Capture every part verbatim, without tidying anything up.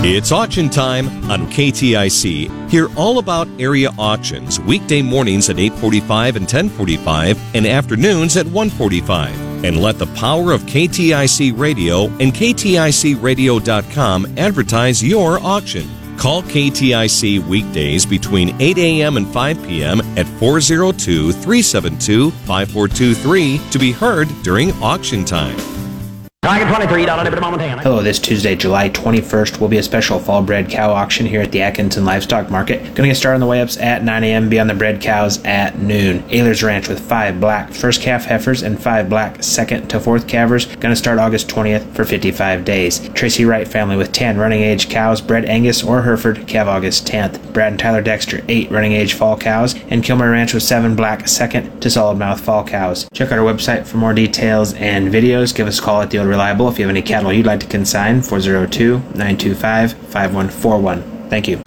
It's auction time on K T I C. Hear all about area auctions weekday mornings at eight forty-five and ten forty-five and afternoons at one forty-five. And let the power of K T I C Radio and K T I C radio dot com advertise your auction. Call K T I C weekdays between eight a.m. and five p.m. at four oh two, three seven two, five four two three to be heard during auction time. Hello, this Tuesday, July twenty-first, will be a special fall bred cow auction here at the Atkinson Livestock Market. Going to get started on the weigh-ups at nine a.m., be on the bred cows at noon. Ayler's Ranch with five black first calf heifers and five black second to fourth calvers. Going to start August twentieth for fifty-five days. Tracy Wright family with ten running age cows, bred Angus or Hereford, calve August tenth. Brad and Tyler Dexter, eight running age fall cows, and Kilmer Ranch with seven black second to solid mouth fall cows. Check out our website for more details and videos. Give us a call at the Old Reliable if you have any cattle you'd like to consign, four oh two, nine two five, five one four one. Thank you.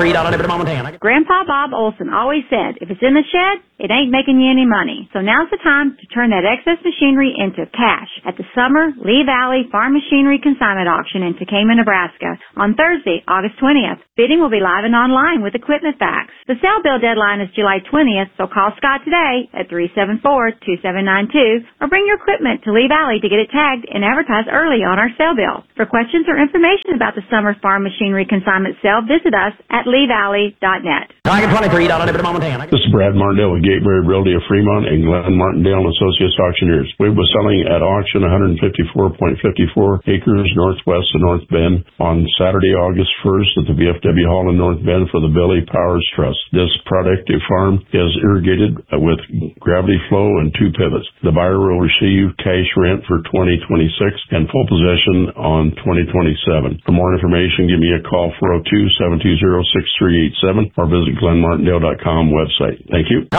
Grandpa Bob Olson always said, if it's in the shed, it ain't making you any money. So now's the time to turn that excess machinery into cash at the Summer Lee Valley Farm Machinery Consignment Auction in Tekamah, Nebraska on Thursday, August twentieth. Bidding will be live and online with equipment facts. The sale bill deadline is July twentieth, so call Scott today at three seven four, two seven nine two or bring your equipment to Lee Valley to get it tagged and advertised early on our sale bill. For questions or information about the Summer Farm Machinery Consignment Sale, visit us at lee valley dot net. This is Brad Martindale with Gateway Realty of Fremont and Glenn Martindale and Associates Auctioneers. We were selling at auction one hundred fifty-four point five four acres northwest of North Bend on Saturday, August first at the V F W Hall in North Bend for the Billy Powers Trust. This productive farm is irrigated with gravity flow and two pivots. The buyer will receive cash rent for twenty twenty-six and full possession on twenty twenty-seven. For more information, give me a call, four oh two, seven two zero, six three eight seven or visit glenn martindale dot com website. Thank you.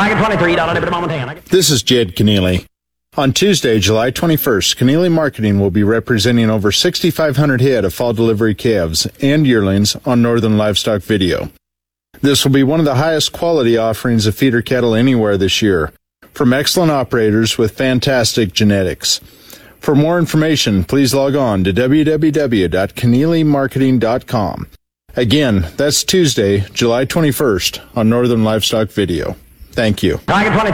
This is Jed Keneally. On Tuesday, July twenty-first, Keneally Marketing will be representing over sixty-five hundred head of fall delivery calves and yearlings on Northern Livestock Video. This will be one of the highest quality offerings of feeder cattle anywhere this year, from excellent operators with fantastic genetics. For more information, please log on to w w w dot keneally marketing dot com. Again, that's Tuesday, July twenty-first on Northern Livestock Video. Thank you. Coming up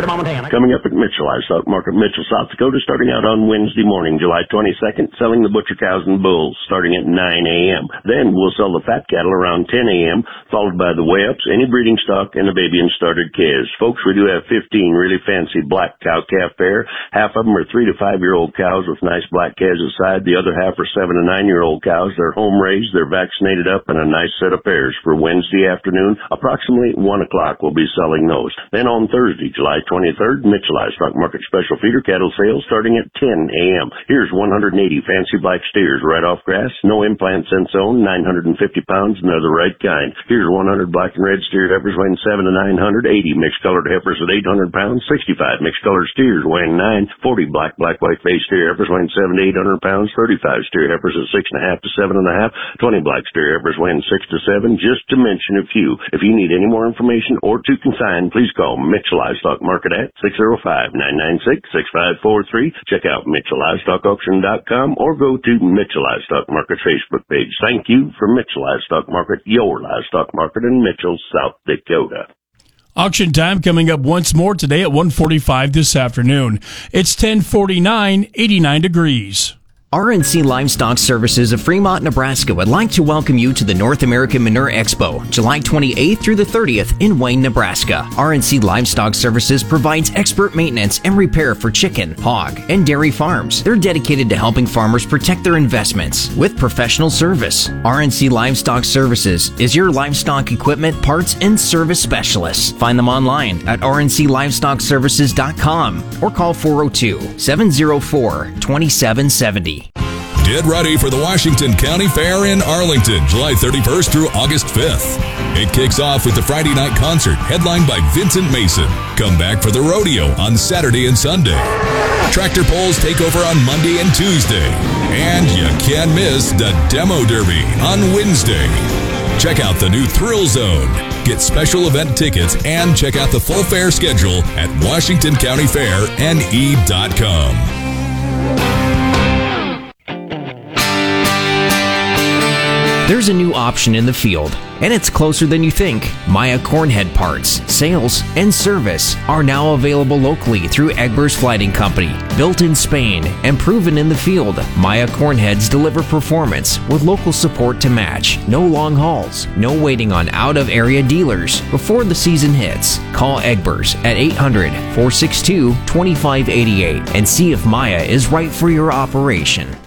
at Mitchell Livestock Market, Mitchell, South Dakota, starting out on Wednesday morning, July twenty-second, selling the butcher cows and bulls starting at nine a.m. Then we'll sell the fat cattle around ten a.m., followed by the weigh-ups, any breeding stock, and the baby and started calves. Folks, we do have fifteen really fancy black cow-calf pair. Half of them are three to five-year-old cows with nice black calves aside. The other half are seven to nine-year-old cows. They're home-raised, they're vaccinated up, and a nice set of pairs. For Wednesday afternoon, approximately one o'clock, we'll be selling those. Then on Thursday, July twenty-third, Mitchell Livestock Market special feeder cattle sales starting at ten a.m. Here's one hundred eighty fancy black steers right off grass, no implants in zone, nine hundred fifty pounds, and they're the right kind. Here's one hundred black and red steer heifers weighing seven to nine hundred, eighty mixed colored heifers at eight hundred pounds, sixty-five mixed colored steers weighing nine, forty black, black, white face steer heifers weighing seven to eight hundred pounds, thirty-five steer heifers at six and a half to seven and a half, twenty black steer heifers weighing six to seven, just to mention a few. If you need any more information or to consign, please call Mitchell Livestock Market at six oh five, nine nine six, six five four three. Check out mitchell livestock auction dot com or go to Mitchell Livestock Market Facebook page. Thank you for Mitchell Livestock Market, your livestock market in Mitchell, South Dakota. Auction time coming up once more today at one forty-five this afternoon. It's ten forty-nine, eighty-nine degrees. R and C Livestock Services of Fremont, Nebraska would like to welcome you to the North American Manure Expo, July twenty-eighth through the thirtieth in Wayne, Nebraska. R and C Livestock Services provides expert maintenance and repair for chicken, hog, and dairy farms. They're dedicated to helping farmers protect their investments with professional service. R and C Livestock Services is your livestock equipment, parts, and service specialist. Find them online at r n c livestock services dot com or call four oh two, seven oh four, two seven seven oh. Get ready for the Washington County Fair in Arlington, July thirty-first through August fifth. It kicks off with the Friday night concert headlined by Vincent Mason. Come back for the rodeo on Saturday and Sunday. Tractor pulls take over on Monday and Tuesday. And you can't miss the Demo Derby on Wednesday. Check out the new Thrill Zone. Get special event tickets and check out the full fair schedule at washington county fair n e dot com. There's a new option in the field, and it's closer than you think. Maya Cornhead parts, sales, and service are now available locally through Egbers Flighting Company. Built in Spain and proven in the field, Maya Cornheads deliver performance with local support to match. No long hauls, no waiting on out-of-area dealers before the season hits. Call Egbers at eight hundred, four six two, two five eight eight and see if Maya is right for your operation.